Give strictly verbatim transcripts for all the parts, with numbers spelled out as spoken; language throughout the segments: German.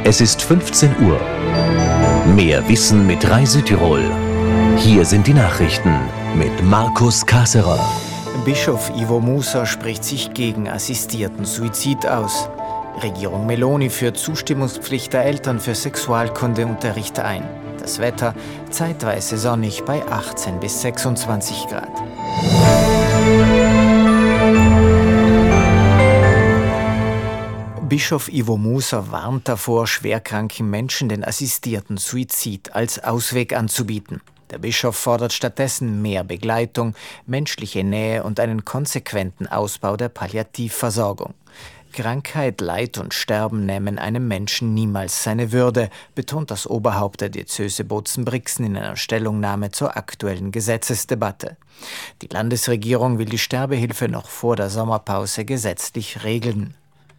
Es ist fünfzehn Uhr. Mehr Wissen mit Rai Südtirol. Hier sind die Nachrichten mit Markus Kasserer. Bischof Ivo Musa spricht sich gegen assistierten Suizid aus. Regierung Meloni führt Zustimmungspflicht der Eltern für Sexualkundeunterricht ein. Das Wetter zeitweise sonnig bei achtzehn bis sechsundzwanzig Grad. Bischof Ivo Musa warnt davor, schwerkranken Menschen den assistierten Suizid als Ausweg anzubieten. Der Bischof fordert stattdessen mehr Begleitung, menschliche Nähe und einen konsequenten Ausbau der Palliativversorgung. Krankheit, Leid und Sterben nehmen einem Menschen niemals seine Würde, betont das Oberhaupt der Diözese Bozen-Brixen in einer Stellungnahme zur aktuellen Gesetzesdebatte. Die Landesregierung will die Sterbehilfe noch vor der Sommerpause gesetzlich regeln.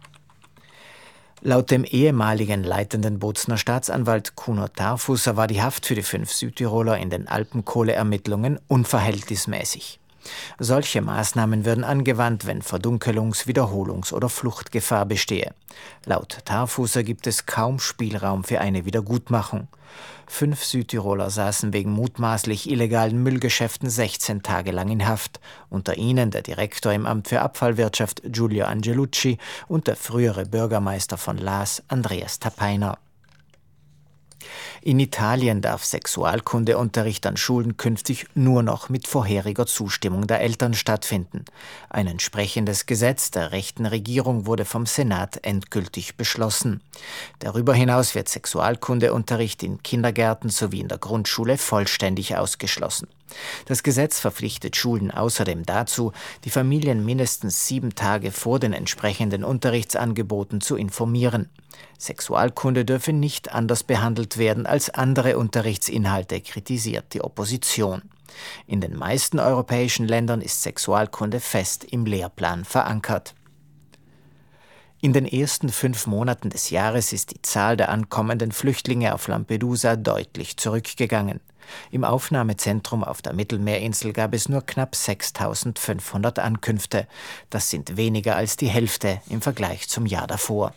Laut dem ehemaligen leitenden Bozener Staatsanwalt Kuno Tarfusser war die Haft für die fünf Südtiroler in den Alpenkohleermittlungen unverhältnismäßig. Solche Maßnahmen würden angewandt, wenn Verdunkelungs-, Wiederholungs- oder Fluchtgefahr bestehe. Laut Tarfusser gibt es kaum Spielraum für eine Wiedergutmachung. Fünf Südtiroler saßen wegen mutmaßlich illegalen Müllgeschäften sechzehn Tage lang in Haft. Unter ihnen der Direktor im Amt für Abfallwirtschaft Giulio Angelucci und der frühere Bürgermeister von Laas Andreas Tapainer. In Italien darf Sexualkundeunterricht an Schulen künftig nur noch mit vorheriger Zustimmung der Eltern stattfinden. Ein entsprechendes Gesetz der rechten Regierung wurde vom Senat endgültig beschlossen. Darüber hinaus wird Sexualkundeunterricht in Kindergärten sowie in der Grundschule vollständig ausgeschlossen. Das Gesetz verpflichtet Schulen außerdem dazu, die Familien mindestens sieben Tage vor den entsprechenden Unterrichtsangeboten zu informieren. Sexualkunde dürfe nicht anders behandelt werden als andere Unterrichtsinhalte, kritisiert die Opposition. In den meisten europäischen Ländern ist Sexualkunde fest im Lehrplan verankert. In den ersten fünf Monaten des Jahres ist die Zahl der ankommenden Flüchtlinge auf Lampedusa deutlich zurückgegangen. Im Aufnahmezentrum auf der Mittelmeerinsel gab es nur knapp sechstausendfünfhundert Ankünfte. Das sind weniger als die Hälfte im Vergleich zum Jahr davor.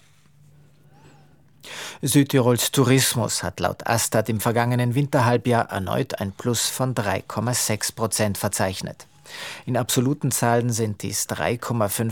Südtirols Tourismus hat laut Astat im vergangenen Winterhalbjahr erneut ein Plus von drei Komma sechs Prozent verzeichnet. In absoluten Zahlen sind dies drei Komma fünf